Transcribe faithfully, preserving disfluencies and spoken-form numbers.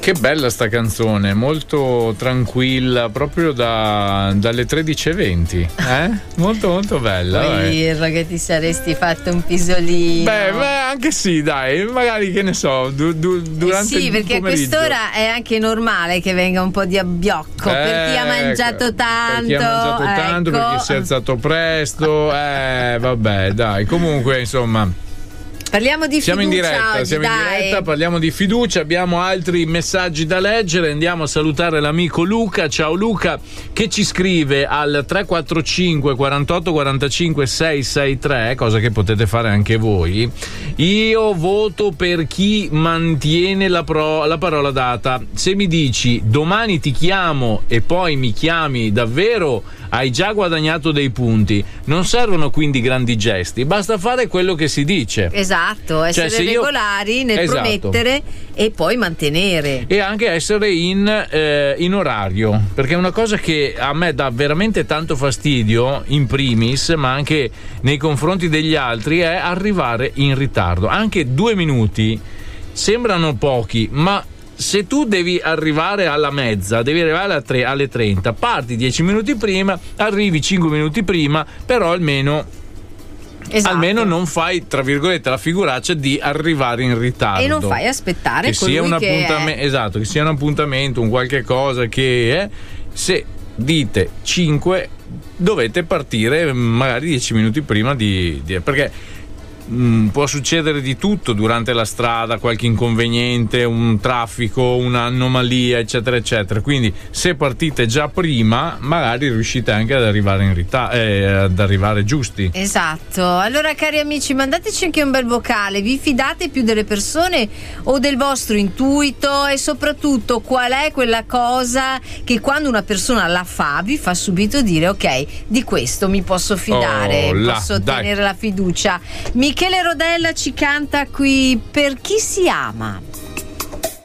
Che bella sta canzone, molto tranquilla, proprio da, dalle tredici e venti, eh? Molto molto bella. Vuoi dirlo che ti saresti fatto un pisolino? Beh, beh, anche sì, dai, magari che ne so, du, du, durante eh sì, il perché a pomeriggio. quest'ora è anche normale che venga un po' di abbiocco, Eh, per chi ha mangiato tanto. Per chi ha mangiato tanto, ecco. perché si è alzato presto, eh, vabbè, dai, comunque, insomma. Parliamo di siamo fiducia in diretta, oggi, siamo dai. in diretta, parliamo di fiducia, abbiamo altri messaggi da leggere, andiamo a salutare l'amico Luca. Ciao Luca, che ci scrive al tre quattro cinque quarantotto quarantacinque sei sei tre, cosa che potete fare anche voi. Io voto per chi mantiene la, pro, la parola data. Se mi dici domani ti chiamo e poi mi chiami davvero, hai già guadagnato dei punti. Non servono quindi grandi gesti, basta fare quello che si dice. Esatto, essere cioè, se io... regolari nel esatto. promettere e poi mantenere. E anche essere in, eh, in orario, perché una cosa che a me dà veramente tanto fastidio, in primis, ma anche nei confronti degli altri, è arrivare in ritardo. Anche due minuti sembrano pochi, ma se tu devi arrivare alla mezza, devi arrivare alle, tre, alle trenta, parti dieci minuti prima, arrivi cinque minuti prima, però almeno esatto. almeno non fai, tra virgolette, la figuraccia di arrivare in ritardo e non fai aspettare che sia un che appuntamento, è... esatto, che sia un appuntamento, un qualche cosa che è, se dite cinque dovete partire magari dieci minuti prima di, di perché Mm, può succedere di tutto durante la strada, qualche inconveniente, un traffico, un'anomalia, eccetera eccetera, quindi se partite già prima magari riuscite anche ad arrivare in ritardo, eh, ad arrivare giusti. Esatto. Allora cari amici, mandateci anche un bel vocale. Vi fidate più delle persone o del vostro intuito? E soprattutto qual è quella cosa che quando una persona la fa vi fa subito dire ok, di questo mi posso fidare, oh, là, posso ottenere dai. la fiducia. Michele Rodella ci canta qui Per chi si ama.